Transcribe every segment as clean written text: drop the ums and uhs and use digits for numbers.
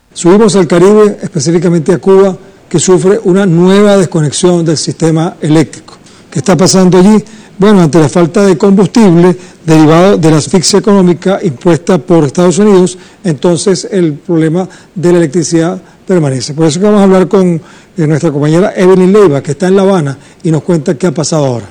Subimos al Caribe, específicamente a Cuba, que sufre una nueva desconexión del sistema eléctrico. ¿Qué está pasando allí? Bueno, ante la falta de combustible derivado de la asfixia económica impuesta por Estados Unidos, entonces el problema de la electricidad permanece. Por eso que vamos a hablar con nuestra compañera Evelyn Leiva, que está en La Habana, y nos cuenta qué ha pasado ahora.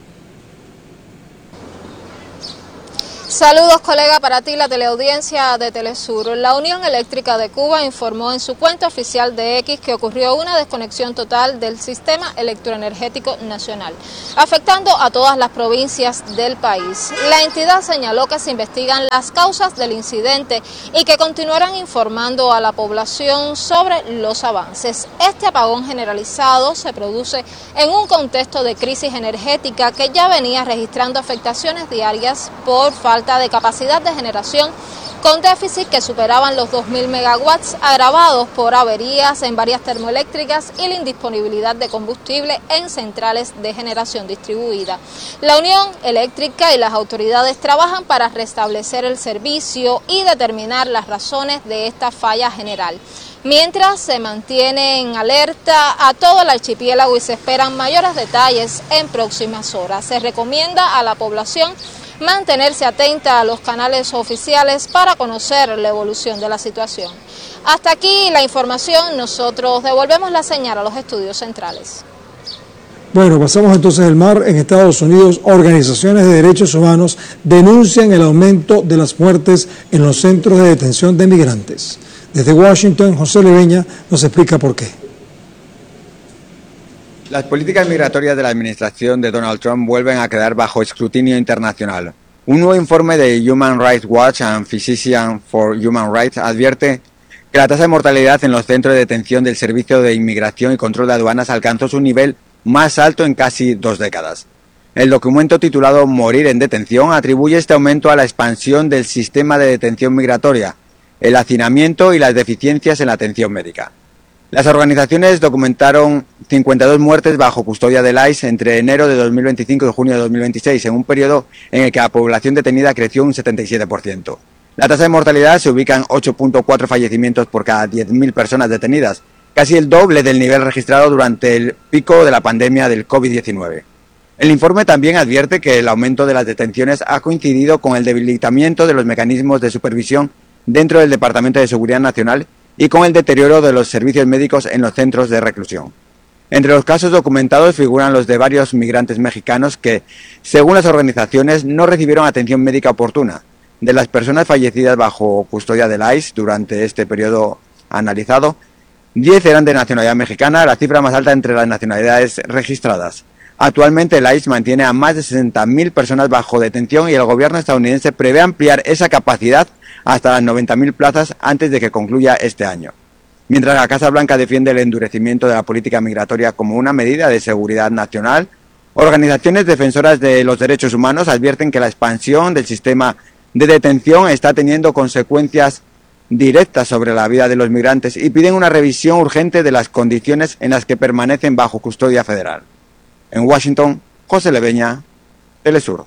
Saludos, colega, para ti, la teleaudiencia de Telesur. La Unión Eléctrica de Cuba informó en su cuenta oficial de X que ocurrió una desconexión total del sistema electroenergético nacional, afectando a todas las provincias del país. La entidad señaló que se investigan las causas del incidente y que continuarán informando a la población sobre los avances. Este apagón generalizado se produce en un contexto de crisis energética que ya venía registrando afectaciones diarias por falta de capacidad de generación, con déficit que superaban los 2.000 megawatts, agravados por averías en varias termoeléctricas y la indisponibilidad de combustible en centrales de generación distribuida. La Unión Eléctrica y las autoridades trabajan para restablecer el servicio y determinar las razones de esta falla general. Mientras se mantiene en alerta a todo el archipiélago y se esperan mayores detalles en próximas horas. Se recomienda a la población mantenerse atenta a los canales oficiales para conocer la evolución de la situación. Hasta aquí la información, nosotros devolvemos la señal a los estudios centrales. Bueno, pasamos entonces el mar. En Estados Unidos, organizaciones de derechos humanos denuncian el aumento de las muertes en los centros de detención de migrantes. Desde Washington, José Leveña nos explica por qué. Las políticas migratorias de la administración de Donald Trump vuelven a quedar bajo escrutinio internacional. Un nuevo informe de Human Rights Watch and Physicians for Human Rights advierte que la tasa de mortalidad en los centros de detención del Servicio de Inmigración y Control de Aduanas alcanzó su nivel más alto en casi 2 décadas. El documento titulado Morir en detención atribuye este aumento a la expansión del sistema de detención migratoria, el hacinamiento y las deficiencias en la atención médica. Las organizaciones documentaron 52 muertes bajo custodia del ICE entre enero de 2025 y junio de 2026, en un periodo en el que la población detenida creció un 77%. La tasa de mortalidad se ubica en 8.4 fallecimientos por cada 10.000 personas detenidas, casi el doble del nivel registrado durante el pico de la pandemia del COVID-19. El informe también advierte que el aumento de las detenciones ha coincidido con el debilitamiento de los mecanismos de supervisión dentro del Departamento de Seguridad Nacional y con el deterioro de los servicios médicos en los centros de reclusión. Entre los casos documentados figuran los de varios migrantes mexicanos que, según las organizaciones, no recibieron atención médica oportuna. De las personas fallecidas bajo custodia del ICE durante este periodo analizado, 10 eran de nacionalidad mexicana, la cifra más alta entre las nacionalidades registradas. Actualmente el ICE mantiene a más de 60.000 personas bajo detención y el gobierno estadounidense prevé ampliar esa capacidad hasta las 90.000 plazas antes de que concluya este año. Mientras la Casa Blanca defiende el endurecimiento de la política migratoria como una medida de seguridad nacional, organizaciones defensoras de los derechos humanos advierten que la expansión del sistema de detención está teniendo consecuencias directas sobre la vida de los migrantes y piden una revisión urgente de las condiciones en las que permanecen bajo custodia federal. En Washington, José Leveña, Telesur.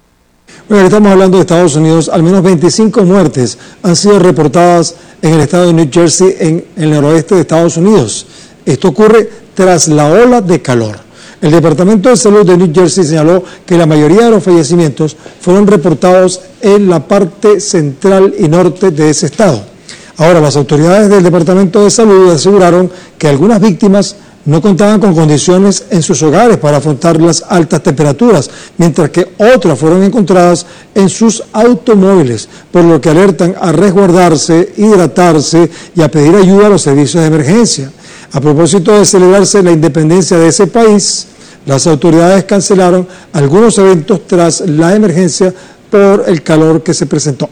Bueno, estamos hablando de Estados Unidos. Al menos 25 muertes han sido reportadas en el estado de New Jersey, en el noroeste de Estados Unidos. Esto ocurre tras la ola de calor. El Departamento de Salud de New Jersey señaló que la mayoría de los fallecimientos fueron reportados en la parte central y norte de ese estado. Ahora, las autoridades del Departamento de Salud aseguraron que algunas víctimas no contaban con condiciones en sus hogares para afrontar las altas temperaturas, mientras que otras fueron encontradas en sus automóviles, por lo que alertan a resguardarse, hidratarse y a pedir ayuda a los servicios de emergencia. A propósito de celebrarse la independencia de ese país, las autoridades cancelaron algunos eventos tras la emergencia por el calor que se presentó.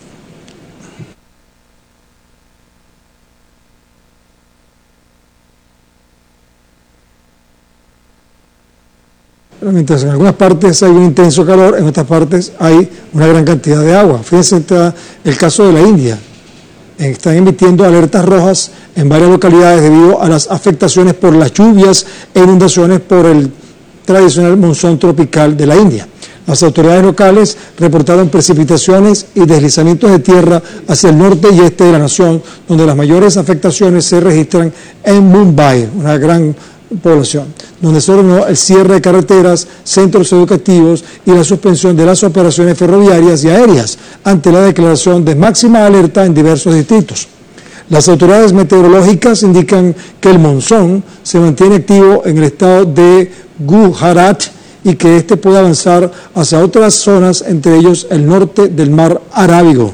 Mientras en algunas partes hay un intenso calor, en otras partes hay una gran cantidad de agua. Fíjense el caso de la India. Están emitiendo alertas rojas en varias localidades debido a las afectaciones por las lluvias e inundaciones por el tradicional monzón tropical de la India. Las autoridades locales reportaron precipitaciones y deslizamientos de tierra hacia el norte y este de la nación, donde las mayores afectaciones se registran en Mumbai, una gran población, donde se ordenó el cierre de carreteras, centros educativos y la suspensión de las operaciones ferroviarias y aéreas ante la declaración de máxima alerta en diversos distritos. Las autoridades meteorológicas indican que el monzón se mantiene activo en el estado de Gujarat y que este puede avanzar hacia otras zonas, entre ellos el norte del mar Arábigo.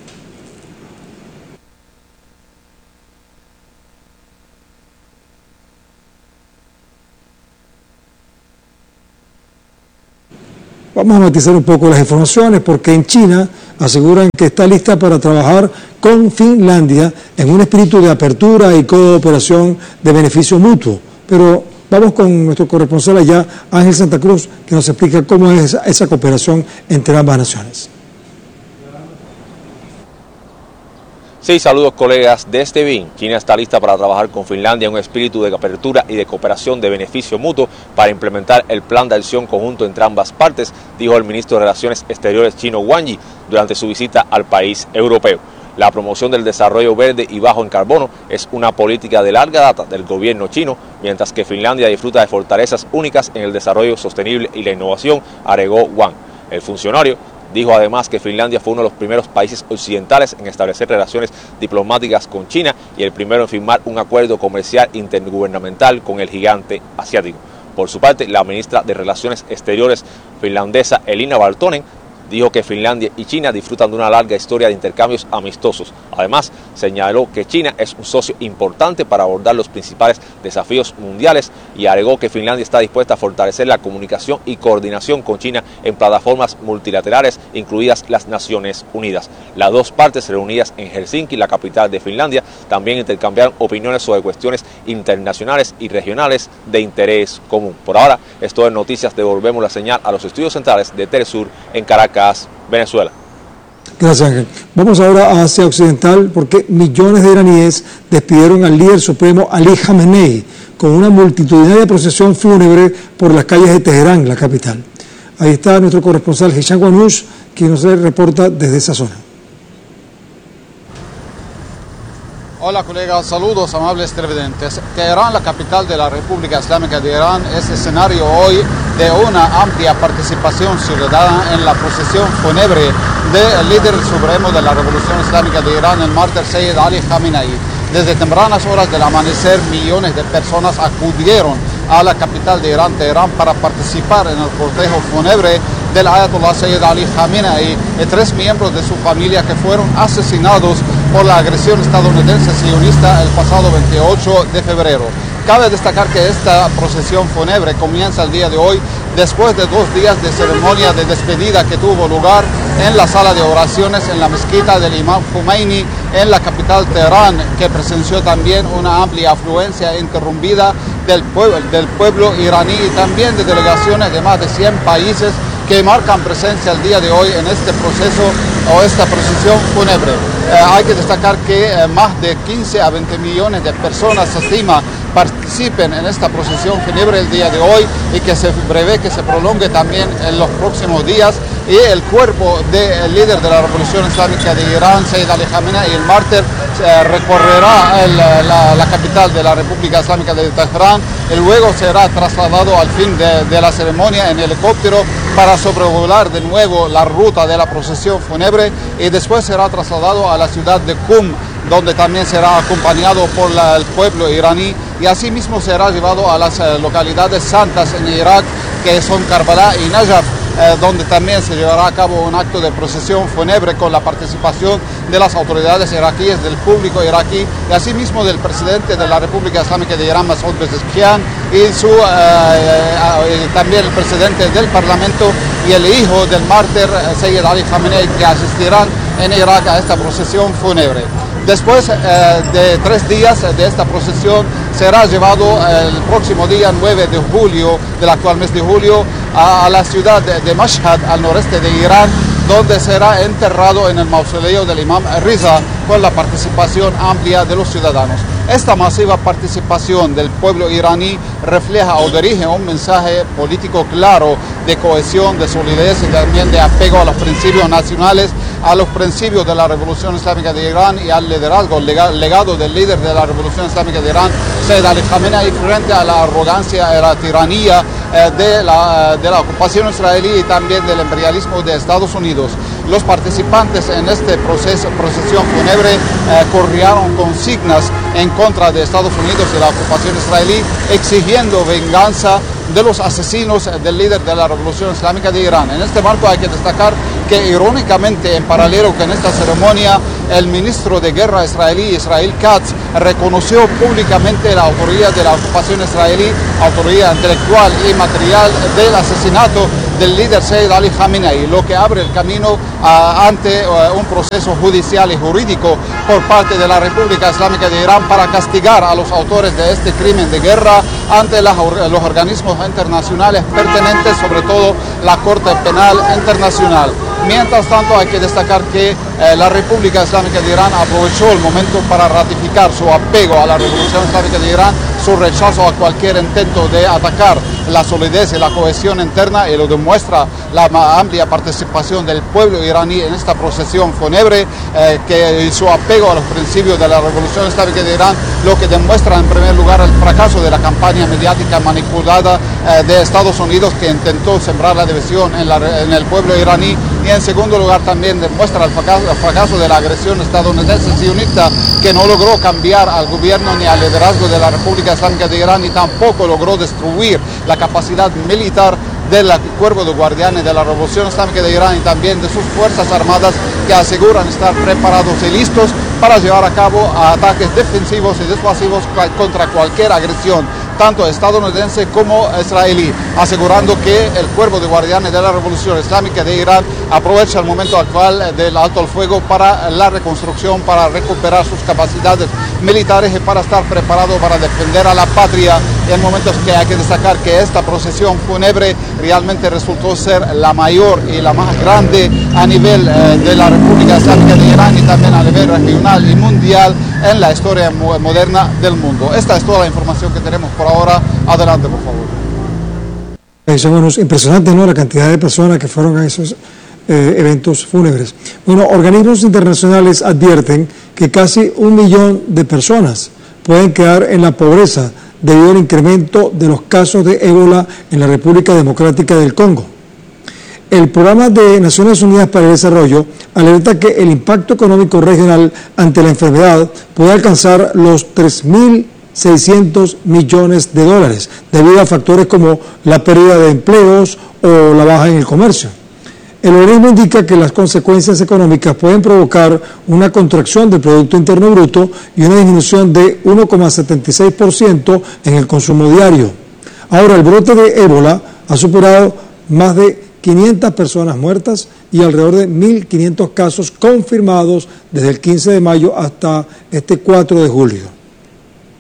Vamos a matizar un poco las informaciones porque en China aseguran que está lista para trabajar con Finlandia en un espíritu de apertura y cooperación de beneficio mutuo. Pero vamos con nuestro corresponsal allá, Ángel Santa Cruz, que nos explica cómo es esa cooperación entre ambas naciones. Sí, saludos colegas. Desde Beijing, China está lista para trabajar con Finlandia en un espíritu de apertura y de cooperación de beneficio mutuo para implementar el plan de acción conjunto entre ambas partes, dijo el ministro de Relaciones Exteriores chino Wang Yi durante su visita al país europeo. La promoción del desarrollo verde y bajo en carbono es una política de larga data del gobierno chino, mientras que Finlandia disfruta de fortalezas únicas en el desarrollo sostenible y la innovación, agregó Wang. El funcionario dijo además que Finlandia fue uno de los primeros países occidentales en establecer relaciones diplomáticas con China y el primero en firmar un acuerdo comercial intergubernamental con el gigante asiático. Por su parte, la ministra de Relaciones Exteriores finlandesa Elina Valtonen dijo que Finlandia y China disfrutan de una larga historia de intercambios amistosos. Además, señaló que China es un socio importante para abordar los principales desafíos mundiales y agregó que Finlandia está dispuesta a fortalecer la comunicación y coordinación con China en plataformas multilaterales, incluidas las Naciones Unidas. Las dos partes reunidas en Helsinki, la capital de Finlandia, también intercambiaron opiniones sobre cuestiones internacionales y regionales de interés común. Por ahora, esto es noticias. Devolvemos la señal a los estudios centrales de Telesur en Caracas, Venezuela. Gracias, Ángel. Vamos ahora a Asia Occidental porque millones de iraníes despidieron al líder supremo Ali Khamenei con una multitudinaria procesión fúnebre por las calles de Teherán, la capital. Ahí está nuestro corresponsal Hisham Wanush, quien nos reporta desde esa zona. Hola colegas, saludos amables televidentes. Teherán, la capital de la República Islámica de Irán, es escenario hoy de una amplia participación ciudadana en la procesión fúnebre del líder supremo de la Revolución Islámica de Irán, el mártir Sayyid Ali Khamenei. Desde tempranas horas del amanecer, millones de personas acudieron a la capital de Irán, Teherán, para participar en el cortejo fúnebre del Ayatollah Sayyid Ali Khamenei y 3 miembros de su familia que fueron asesinados por la agresión estadounidense sionista el pasado 28 de febrero. Cabe destacar que esta procesión fúnebre comienza el día de hoy después de 2 días de ceremonia de despedida que tuvo lugar en la sala de oraciones en la mezquita del Imam Khomeini en la capital Teherán, que presenció también una amplia afluencia interrumpida del pueblo iraní y también de delegaciones de más de 100 países que marcan presencia el día de hoy en este proceso o esta procesión fúnebre. Hay que destacar que más de 15 a 20 millones de personas se estima participen en esta procesión fúnebre el día de hoy y que se prevé que se prolongue también en los próximos días, y el cuerpo del líder de la Revolución Islámica de Irán, Sayyid Ali Khamenei, el mártir, recorrerá la capital de la República Islámica de Teherán y luego será trasladado al fin de la ceremonia en helicóptero para sobrevolar de nuevo la ruta de la procesión fúnebre y después será trasladado a la ciudad de Qum, donde también será acompañado por el pueblo iraní, y asimismo será llevado a las localidades santas en Irak, que son Karbala y Najaf, donde también se llevará a cabo un acto de procesión fúnebre con la participación de las autoridades iraquíes, del público iraquí y asimismo del presidente de la República Islámica de Irán, Masoud Pezeshkian, y también el presidente del Parlamento y el hijo del mártir Sayyid Ali Khamenei, que asistirán en Irak a esta procesión fúnebre. Después de 3 días de esta procesión será llevado el próximo día 9 de julio del actual mes de julio a la ciudad de Mashhad, al noreste de Irán, donde será enterrado en el mausoleo del imam Riza con la participación amplia de los ciudadanos. Esta masiva participación del pueblo iraní refleja o dirige un mensaje político claro de cohesión, de solidez y también de apego a los principios nacionales, a los principios de la Revolución Islámica de Irán y al liderazgo, legado del líder de la Revolución Islámica de Irán, Sayyid Ali Khamenei, frente a la arrogancia y la tiranía de la ocupación israelí y también del imperialismo de Estados Unidos. Los participantes en este procesión fúnebre corrieron consignas en contra de Estados Unidos y la ocupación israelí, exigiendo venganza de los asesinos del líder de la Revolución Islámica de Irán. En este marco hay que destacar que irónicamente, en paralelo con esta ceremonia, el ministro de Guerra israelí, Israel Katz, reconoció públicamente la autoría de la ocupación israelí, autoría intelectual y material del asesinato del líder Sayyid Ali Khamenei, lo que abre el camino ante un proceso judicial y jurídico por parte de la República Islámica de Irán para castigar a los autores de este crimen de guerra ante los organismos internacionales pertinentes, sobre todo la Corte Penal Internacional. Mientras tanto, hay que destacar que la República Islámica de Irán aprovechó el momento para ratificar su apego a la Revolución Islámica de Irán, su rechazo a cualquier intento de atacar la solidez y la cohesión interna, y lo demuestra la amplia participación del pueblo iraní en esta procesión fúnebre, que su apego a los principios de la Revolución Islámica de Irán, lo que demuestra en primer lugar el fracaso de la campaña mediática manipulada de Estados Unidos, que intentó sembrar la división en el pueblo iraní, y en segundo lugar también demuestra el fracaso de la agresión estadounidense sionista, que no logró cambiar al gobierno ni al liderazgo de la República Islámica de Irán, y tampoco logró destruir la capacidad militar del Cuerpo de Guardianes de la Revolución Islámica de Irán y también de sus Fuerzas Armadas, que aseguran estar preparados y listos para llevar a cabo ataques defensivos y disuasivos contra cualquier agresión, tanto estadounidense como israelí, asegurando que el Cuerpo de Guardianes de la Revolución Islámica de Irán aprovecha el momento actual del alto al fuego para la reconstrucción, para recuperar sus capacidades militares y para estar preparado para defender a la patria, en momentos que hay que destacar que esta procesión fúnebre realmente resultó ser la mayor y la más grande a nivel de la República Islámica de Irán y también a nivel regional y mundial en la historia moderna del mundo. Esta es toda la información que tenemos por ahora. Adelante, por favor. Eso, bueno, es impresionante, ¿no?, la cantidad de personas que fueron a esos eventos fúnebres. Bueno, organismos internacionales advierten que casi 1 millón de personas pueden quedar en la pobreza debido al incremento de los casos de ébola en la República Democrática del Congo. El Programa de Naciones Unidas para el Desarrollo alerta que el impacto económico regional ante la enfermedad puede alcanzar los 3.600 millones de dólares debido a factores como la pérdida de empleos o la baja en el comercio. El organismo indica que las consecuencias económicas pueden provocar una contracción del Producto Interno Bruto y una disminución de 1,76% en el consumo diario. Ahora, el brote de ébola ha superado más de 500 personas muertas y alrededor de 1.500 casos confirmados desde el 15 de mayo hasta este 4 de julio.